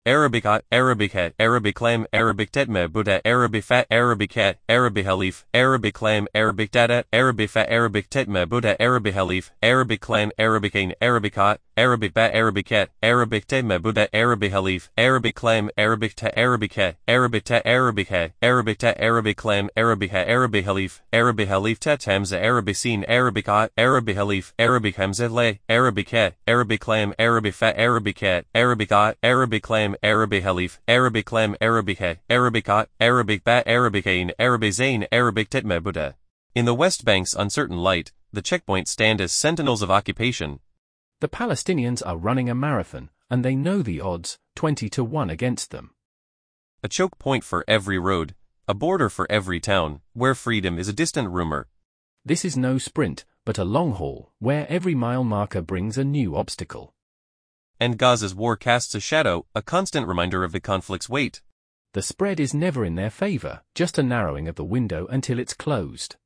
Arabica, Arabica, Arabiclam, Arabictetma Buddha, Arabifat, Arabicat, Arabihalif, Arabiclam, Arabicdata, Arabifat, Arabictetma Buddha, Arabihalif, Arabiclam, Arabicane, Arabicat, Arabicbat, Arabicat, Arabictetma Buddha, Arabihalif, Arabiclam, Arabicta, Arabicat, Arabicta, Arabica, Arabicta, Arabiclam, Arabiha, Arabihalif, Arabihalif Hamza, Arabicine, Arabicat, Arabihalif, Arabihamza Le, Arabicat, Arabiclam, Arabifat, Arabicat, Arabicat, Arabiclam, Arabihalif, Arabiclam, Arabiha, Arabicat, Arabicbat, Arabicane, Arabizane, Arabictetma Buddha. In the West Bank's uncertain light, the checkpoints stand as sentinels of occupation. The Palestinians are running a marathon, and they know the odds, 20-1 against them. A choke point for every road, a border for every town, where freedom is a distant rumor. This is no sprint, but a long haul, where every mile marker brings a new obstacle. And Gaza's war casts a shadow, a constant reminder of the conflict's weight. The spread is never in their favor, just a narrowing of the window until it's closed.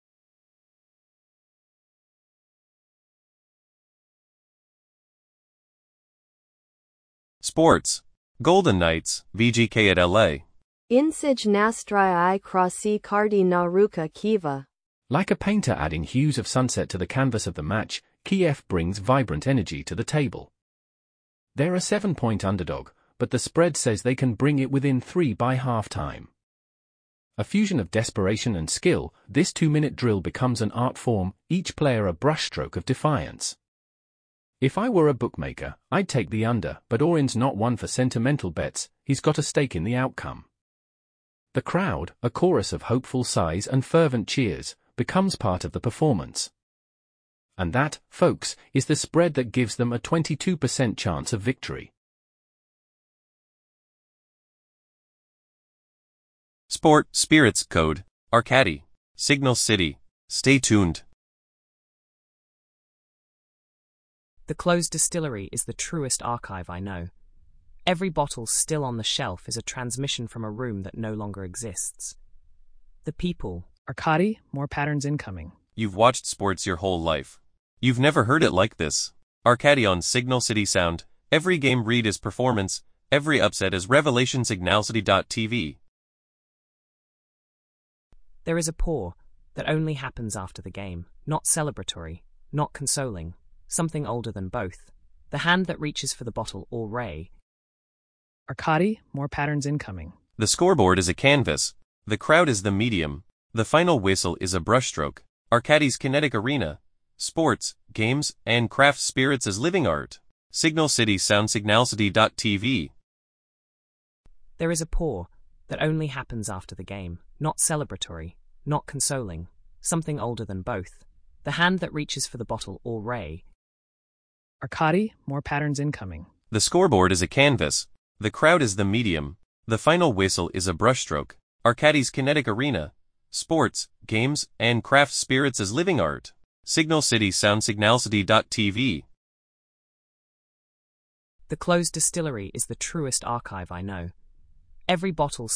Sports. Golden Knights, VGK at LA. Insij nastrai krasi kardi naruka Kiva. Like a painter adding hues of sunset to the canvas of the match, Kiev brings vibrant energy to the table. They're a 7-point underdog, but the spread says they can bring it within 3 by halftime. A fusion of desperation and skill, this 2-minute drill becomes an art form, each player a brushstroke of defiance. If I were a bookmaker, I'd take the under, but Orin's not one for sentimental bets, he's got a stake in the outcome. The crowd, a chorus of hopeful sighs and fervent cheers, becomes part of the performance. And that, folks, is the spread that gives them a 22% chance of victory. Sport, Spirits, Code, Arcady, Signal City. Stay tuned. The closed distillery is the truest archive I know. Every bottle still on the shelf is a transmission from a room that no longer exists. The people. Arcady, more patterns incoming. You've watched sports your whole life. You've never heard it like this. Arcady on Signal City Sound. Every game read is performance, every upset is revelation. Signalcity.tv. There is a pour that only happens after the game, not celebratory, not consoling, something older than both. The hand that reaches for the bottle or ray. Arcady, more patterns incoming. The scoreboard is a canvas. The crowd is the medium. The final whistle is a brushstroke. Arcady's kinetic arena. Sports, games, and craft spirits as living art. Signal City Sound. Signalcity.tv. There is a pour that only happens after the game, not celebratory, not consoling, something older than both. The hand that reaches for the bottle or ray. Arcady, more patterns incoming. The scoreboard is a canvas. The crowd is the medium. The final whistle is a brushstroke. Arcady's kinetic arena. Sports, games, and craft spirits as living art. Signal City Sound. Signalcity.tv. The closed distillery is the truest archive I know. Every bottle